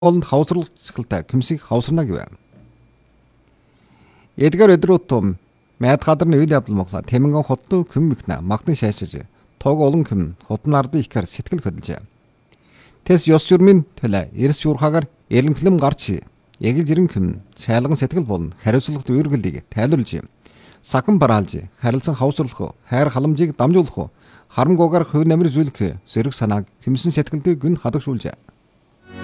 Олонд хавсралцгалтай Күмсийг хавсарна гэв. Эдгээр өдрөтөм мэд гадарны үйл явдал моглоо Тэмэнгэн хотны Күм мөхнө магтан шаашиж тог олон Күм хотны ардын ихэр сэтгэл хөдлөж. Тэс ёс журмын төлөө эрс шуурхагаар эренхлэм гарч яг жирэн Күм цайлган сэтгэл болон хариуцлагат үүргэлийг тайлбарлаж сакан бараалж харилцан хавсралах хайр халамжийг дамжуулах харамгуугаар хувь намир зүйлэх зэрэг санааг Күмсэн сэтгэлдээ гүн хадагшуулжээ.